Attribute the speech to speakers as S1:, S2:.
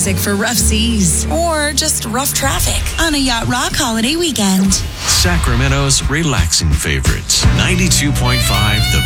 S1: music for rough seas or just rough traffic on a Yacht Rock holiday weekend.
S2: Sacramento's relaxing favorites. 92.5 The